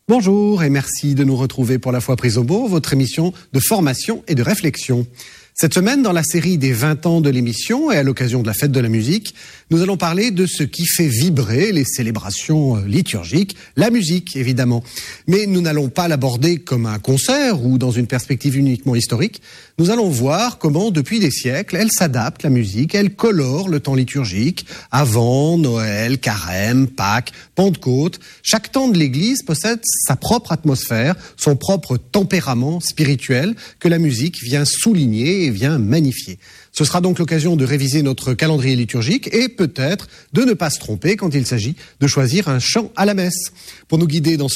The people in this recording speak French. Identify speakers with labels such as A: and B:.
A: Bonjour et merci de nous retrouver pour La Foi prise au mot, votre émission de formation et de réflexion. Cette semaine, dans la série des 20 ans de l'émission et à l'occasion de la fête de la musique, nous allons parler de ce qui fait vibrer les célébrations liturgiques, la musique évidemment. Mais nous n'allons pas l'aborder comme un concert ou dans une perspective uniquement historique. Nous allons voir comment, depuis des siècles, elle s'adapte, la musique, elle colore le temps liturgique, avant, Noël, Carême, Pâques, Pentecôte. Chaque temps de l'Église possède sa propre atmosphère, son propre tempérament spirituel que la musique vient souligner et vient magnifier. Ce sera donc l'occasion de réviser notre calendrier liturgique et peut-être de ne pas se tromper quand il s'agit de choisir un chant à la messe. Pour nous guider dans